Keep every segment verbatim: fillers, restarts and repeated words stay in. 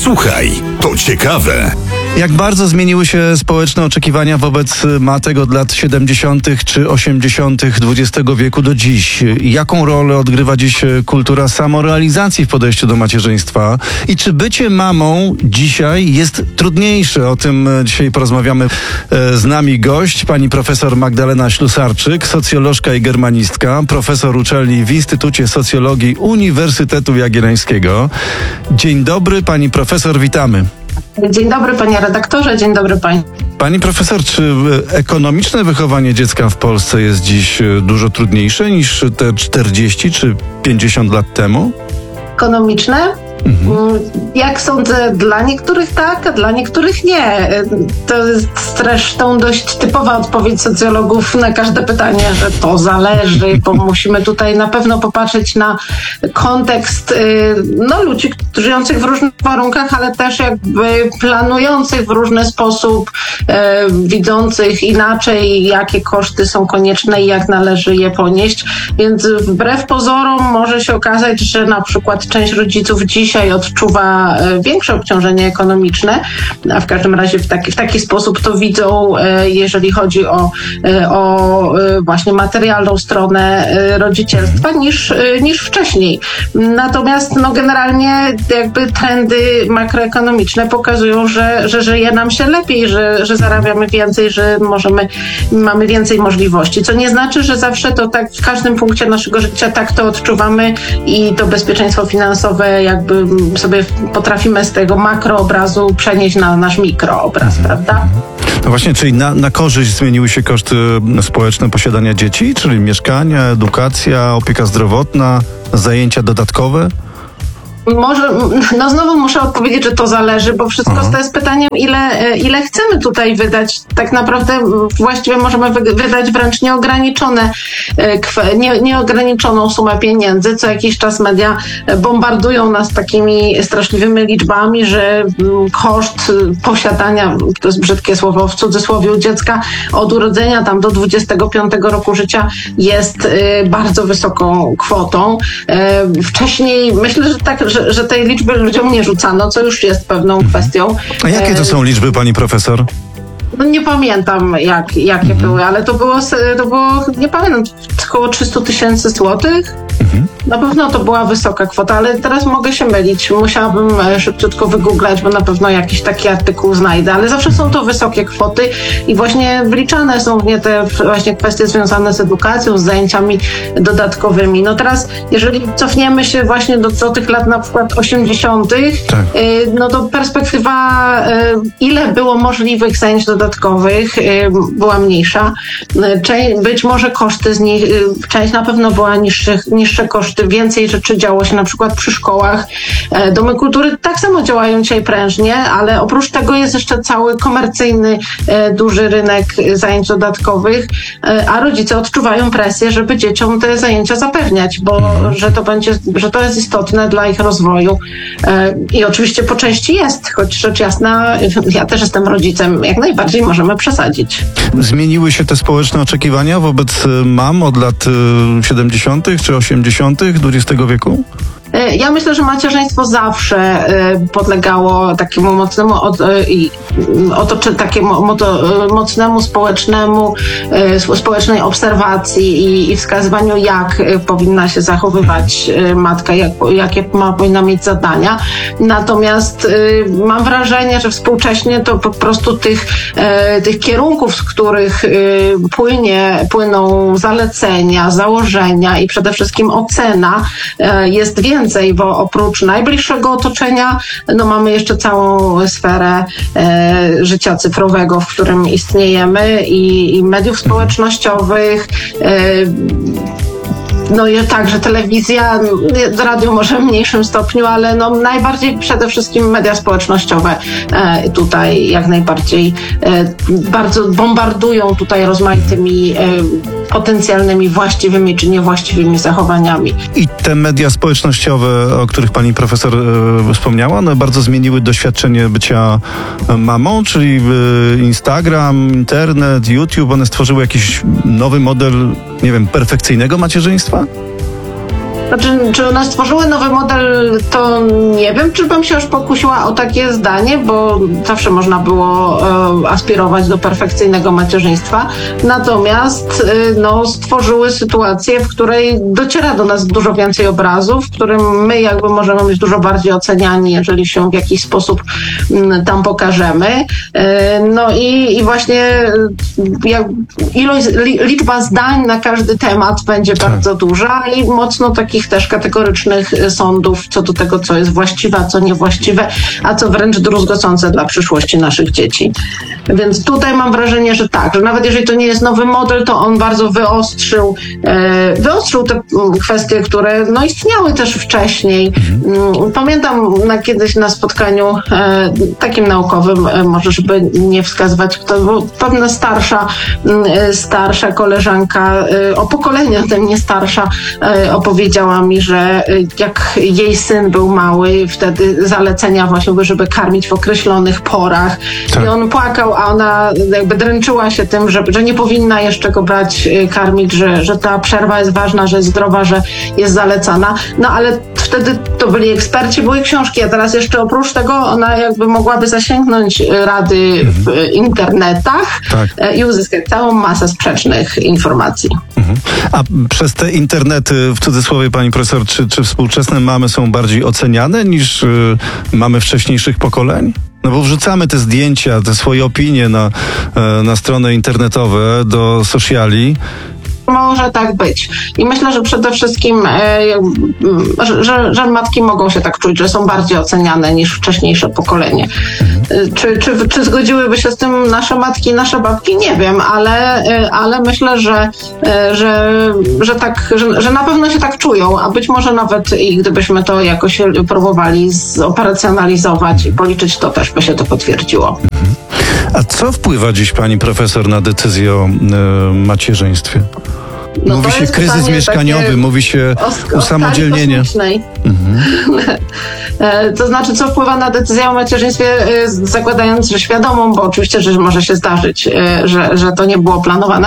Słuchaj, to ciekawe. Jak bardzo zmieniły się społeczne oczekiwania wobec matek od lat siedemdziesiątych czy osiemdziesiątych dwudziestego wieku do dziś? Jaką rolę odgrywa dziś kultura samorealizacji w podejściu do macierzyństwa? I czy bycie mamą dzisiaj jest trudniejsze? O tym dzisiaj porozmawiamy. Z nami gość, pani profesor Magdalena Ślusarczyk, socjolożka i germanistka, profesor uczelni w Instytucie Socjologii Uniwersytetu Jagiellońskiego. Dzień dobry, pani profesor, witamy. Dzień dobry, panie redaktorze, dzień dobry państwu. Pani profesor, czy ekonomiczne wychowanie dziecka w Polsce jest dziś dużo trudniejsze niż te czterdzieści czy pięćdziesiąt lat temu? Ekonomiczne? Mhm. Jak sądzę, dla niektórych tak, a dla niektórych nie. To jest zresztą dość typowa odpowiedź socjologów na każde pytanie, że to zależy, bo musimy tutaj na pewno popatrzeć na kontekst no, ludzi żyjących w różnych warunkach, ale też jakby planujących w różny sposób, e, widzących inaczej, jakie koszty są konieczne i jak należy je ponieść. Więc wbrew pozorom może się okazać, że na przykład część rodziców dzisiaj odczuwa większe obciążenie ekonomiczne, a w każdym razie w taki, w taki sposób to widzą, jeżeli chodzi o, o właśnie materialną stronę rodzicielstwa niż, niż wcześniej. Natomiast no generalnie jakby trendy makroekonomiczne pokazują, że, że żyje nam się lepiej, że, że zarabiamy więcej, że możemy, mamy więcej możliwości, co nie znaczy, że zawsze to tak w każdym punkcie naszego życia tak to odczuwamy i to bezpieczeństwo finansowe jakby sobie potrafimy z tego makroobrazu przenieść na nasz mikroobraz, prawda? No właśnie, czyli na, na korzyść zmieniły się koszty społeczne posiadania dzieci, czyli mieszkania, edukacja, opieka zdrowotna, zajęcia dodatkowe? Może, no znowu muszę odpowiedzieć, że to zależy, bo wszystko Aha. to jest pytaniem, ile, ile chcemy tutaj wydać. Tak naprawdę właściwie możemy wydać wręcz nieograniczone, nie, nieograniczoną sumę pieniędzy. Co jakiś czas media bombardują nas takimi straszliwymi liczbami, że koszt posiadania, to jest brzydkie słowo w cudzysłowie, u dziecka od urodzenia tam do dwudziestego piątego roku życia jest bardzo wysoką kwotą. Wcześniej myślę, że tak, Że, że tej liczby ludziom nie rzucano, co już jest pewną kwestią. A jakie to są liczby, pani profesor? No nie pamiętam, jak, jakie mhm. były, ale to było, to było, nie pamiętam, około trzysta tysięcy złotych. Mhm. Na pewno to była wysoka kwota, ale teraz mogę się mylić. Musiałabym szybciutko wygooglać, bo na pewno jakiś taki artykuł znajdę, ale zawsze są to wysokie kwoty i właśnie wliczane są w nie te właśnie kwestie związane z edukacją, z zajęciami dodatkowymi. No teraz, jeżeli cofniemy się właśnie do, do tych lat na przykład osiemdziesiątych, tak. no to perspektywa, ile było możliwych zajęć dodatkowych, była mniejsza. Być może koszty z nich, część na pewno była niższych, niższe koszty, więcej rzeczy działo się na przykład przy szkołach. Domy kultury tak samo działają dzisiaj prężnie, ale oprócz tego jest jeszcze cały komercyjny, duży rynek zajęć dodatkowych, a rodzice odczuwają presję, żeby dzieciom te zajęcia zapewniać, bo że to będzie, że to jest istotne dla ich rozwoju. I oczywiście po części jest, choć rzecz jasna, ja też jestem rodzicem, jak najbardziej możemy przesadzić. Zmieniły się te społeczne oczekiwania wobec mam od lat siedemdziesiątych czy osiemdziesiątych dwudziestego wieku? Ja myślę, że macierzyństwo zawsze podlegało takiemu mocnemu otoczy, takiemu mocnemu społecznemu, społecznej obserwacji i, i wskazywaniu, jak powinna się zachowywać matka, jak, jakie ma, powinna mieć zadania. Natomiast mam wrażenie, że współcześnie to po prostu tych, tych kierunków, z których płynie, płyną zalecenia, założenia i przede wszystkim ocena jest więcej. Bo oprócz najbliższego otoczenia, no mamy jeszcze całą sferę e, życia cyfrowego, w którym istniejemy i, i mediów społecznościowych, e, no i także telewizja, radio może w mniejszym stopniu, ale no najbardziej przede wszystkim media społecznościowe e, tutaj jak najbardziej e, bardzo bombardują tutaj rozmaitymi e, potencjalnymi właściwymi czy niewłaściwymi zachowaniami. I te media społecznościowe, o których pani profesor e, wspomniała, one bardzo zmieniły doświadczenie bycia mamą, czyli e, Instagram, internet, YouTube, one stworzyły jakiś nowy model, nie wiem, perfekcyjnego macierzyństwa? Znaczy, czy one stworzyły nowy model, to nie wiem, czy bym się już pokusiła o takie zdanie, bo zawsze można było e, aspirować do perfekcyjnego macierzyństwa. Natomiast e, no, stworzyły sytuację, w której dociera do nas dużo więcej obrazów, w którym my jakby możemy być dużo bardziej oceniani, jeżeli się w jakiś sposób m, tam pokażemy. E, no i, i właśnie jak, ilość, li, liczba zdań na każdy temat będzie tak bardzo duża i mocno takich też kategorycznych sądów co do tego, co jest właściwe, a co niewłaściwe, a co wręcz druzgocące dla przyszłości naszych dzieci. Więc tutaj mam wrażenie, że tak, że nawet jeżeli to nie jest nowy model, to on bardzo wyostrzył, e, wyostrzył te kwestie, które no, istniały też wcześniej. Mhm. Pamiętam na, kiedyś na spotkaniu e, takim naukowym, e, może żeby nie wskazywać, kto, bo pewna starsza, e, starsza koleżanka, e, o pokolenia tym nie starsza, e, opowiedziała mi, że e, jak jej syn był mały, wtedy zalecenia właśnie były, żeby karmić w określonych porach. Tak. I on płakał, a ona jakby dręczyła się tym, że, że nie powinna jeszcze go brać, karmić, że, że ta przerwa jest ważna, że jest zdrowa, że jest zalecana. No ale wtedy to byli eksperci, były książki, a teraz jeszcze oprócz tego ona jakby mogłaby zasięgnąć rady w mhm. internetach tak. i uzyskać całą masę sprzecznych informacji. Mhm. A przez te internety, w cudzysłowie pani profesor, czy, czy współczesne mamy są bardziej oceniane niż y, mamy wcześniejszych pokoleń? No bo wrzucamy te zdjęcia, te swoje opinie na, na strony internetowe do sociali. Może tak być. I myślę, że przede wszystkim, e, że, że, że matki mogą się tak czuć, że są bardziej oceniane niż wcześniejsze pokolenie. Mhm. Czy, czy, czy zgodziłyby się z tym nasze matki, nasze babki? Nie wiem, ale, ale myślę, że, że, że, tak, że, że na pewno się tak czują, a być może nawet i gdybyśmy to jakoś próbowali zoperacjonalizować i policzyć, to też by się to potwierdziło. Mhm. A co wpływa dziś pani profesor na decyzję o y, macierzyństwie? No mówi się kryzys mieszkaniowy, mówi się o, usamodzielnienie. Mhm. To znaczy, co wpływa na decyzję o macierzyństwie, zakładając, że świadomą, bo oczywiście, że może się zdarzyć, że, że to nie było planowane.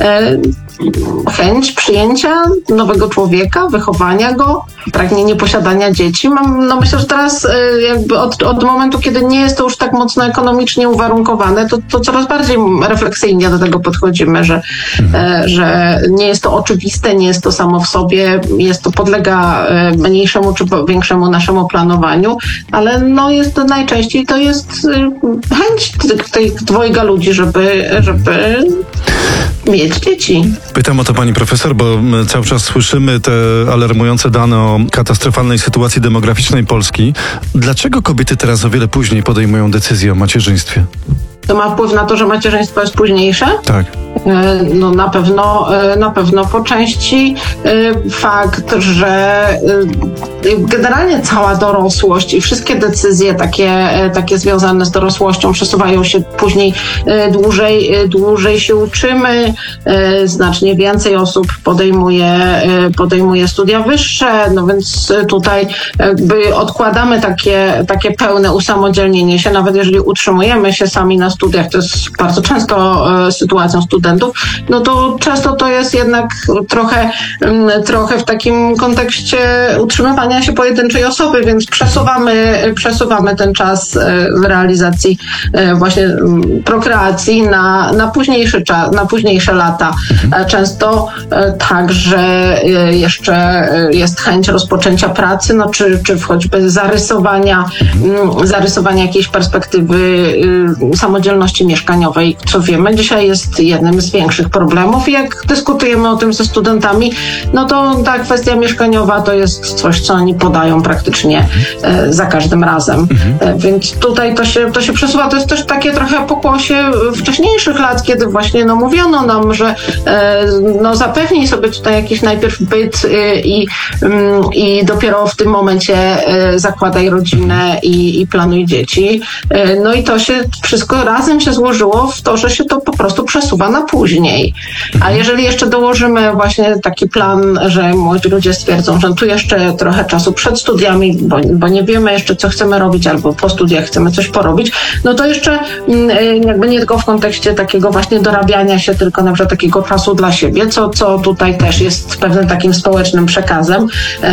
Chęć przyjęcia nowego człowieka, wychowania go, pragnienie posiadania dzieci. Mam, no myślę, że teraz jakby od, od momentu, kiedy nie jest to już tak mocno ekonomicznie uwarunkowane, to, to coraz bardziej refleksyjnie do tego podchodzimy, że, mhm. że nie jest to oczywiste, nie jest to samo w sobie, jest to podlega mniejszemu czy większemu naszemu planowaniu, ale no jest to najczęściej to jest chęć tych dwojga ludzi, żeby, żeby mieć dzieci. Pytam o to pani profesor, bo my cały czas słyszymy te alarmujące dane o katastrofalnej sytuacji demograficznej Polski. Dlaczego kobiety teraz o wiele później podejmują decyzję o macierzyństwie? To ma wpływ na to, że macierzyństwo jest późniejsze? Tak. No na pewno, na pewno po części fakt, że generalnie cała dorosłość i wszystkie decyzje takie, takie związane z dorosłością przesuwają się później dłużej, dłużej się uczymy, znacznie więcej osób podejmuje, podejmuje studia wyższe, no więc tutaj jakby odkładamy takie, takie pełne usamodzielnienie się, nawet jeżeli utrzymujemy się sami na studiach, to jest bardzo często sytuacją studentów, no to często to jest jednak trochę, trochę w takim kontekście utrzymywania się pojedynczej osoby, więc przesuwamy, przesuwamy ten czas realizacji właśnie prokreacji na, na późniejszy czas, na późniejsze lata. Często także jeszcze jest chęć rozpoczęcia pracy, no czy, czy choćby zarysowania, zarysowania jakiejś perspektywy samodzielności mieszkaniowej, co wiemy, dzisiaj jest jednym z większych problemów i jak dyskutujemy o tym ze studentami, no to ta kwestia mieszkaniowa to jest coś, co oni podają praktycznie e, za każdym razem. E, więc tutaj to się, to się przesuwa. To jest też takie trochę pokłosie wcześniejszych lat, kiedy właśnie no, mówiono nam, że e, no, zapewnij sobie tutaj jakiś najpierw byt e, i, mm, i dopiero w tym momencie e, zakładaj rodzinę i, i planuj dzieci. E, no i to się wszystko razem się złożyło w to, że się to po prostu przesuwa na później. A jeżeli jeszcze dołożymy właśnie taki plan, że młodzi ludzie stwierdzą, że tu jeszcze trochę czasu przed studiami, bo, bo nie wiemy jeszcze, co chcemy robić, albo po studiach chcemy coś porobić, no to jeszcze jakby nie tylko w kontekście takiego właśnie dorabiania się, tylko na przykład takiego czasu dla siebie, co, co tutaj też jest pewnym takim społecznym przekazem,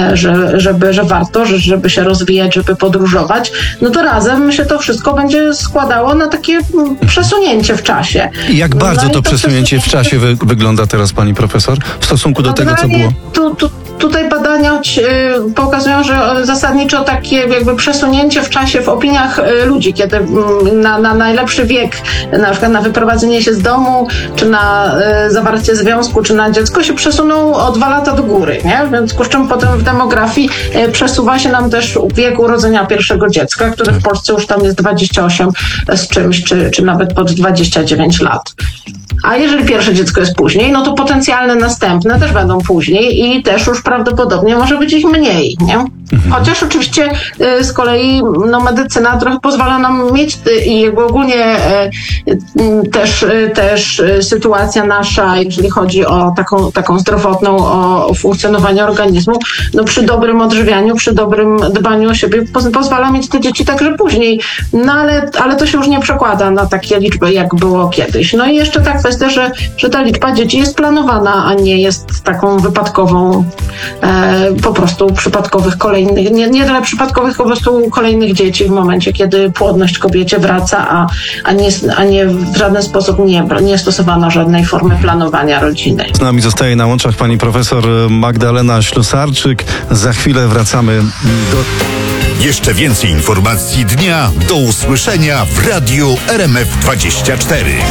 że, żeby, że warto, że, żeby się rozwijać, żeby podróżować, no to razem się to wszystko będzie składało na takie przesunięcie w czasie. I jak bardzo no to, i to przesunięcie w czasie wy, wygląda teraz, pani profesor, w stosunku do tego, co było? Tu, tu, tutaj badania y, pokazują, że zasadniczo takie jakby przesunięcie w czasie w opiniach y, ludzi, kiedy y, na, na najlepszy wiek, na przykład na wyprowadzenie się z domu, czy na y, zawarcie związku, czy na dziecko się przesuną o dwa lata do góry, nie? W związku z czym potem w demografii y, przesuwa się nam też wiek urodzenia pierwszego dziecka, który w Polsce już tam jest dwadzieścia osiem z czymś, czy, czy nawet pod dwadzieścia dziewięć lat. A jeżeli pierwsze dziecko jest później, no to potencjalne następne też będą później i też już prawdopodobnie może być ich mniej, nie? Chociaż oczywiście y, z kolei no, medycyna trochę pozwala nam mieć y, i jakby ogólnie y, y, też, y, też y, sytuacja nasza, jeżeli chodzi o taką, taką zdrowotną, o, o funkcjonowanie organizmu, no przy dobrym odżywianiu, przy dobrym dbaniu o siebie poz, pozwala mieć te dzieci także później. No ale, ale to się już nie przekłada na takie liczby, jak było kiedyś. No i jeszcze ta kwestia, że, że ta liczba dzieci jest planowana, a nie jest taką wypadkową, e, po prostu przypadkowych kolejnych, nie, nie tyle przypadkowych, po prostu kolejnych dzieci w momencie, kiedy płodność kobiecie wraca, a, a, nie, a nie w żaden sposób nie, nie stosowano żadnej formy planowania rodziny. Z nami zostaje na łączach pani profesor Magdalena Ślusarczyk. Za chwilę wracamy do... Jeszcze więcej informacji dnia do usłyszenia w Radiu R M F dwadzieścia cztery.